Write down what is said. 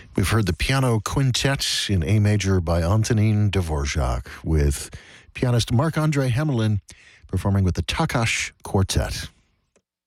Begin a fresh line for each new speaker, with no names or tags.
We've heard the piano quintet in A major by Antonin Dvorak with pianist Marc-Andre Hemelin performing with the Takash Quartet.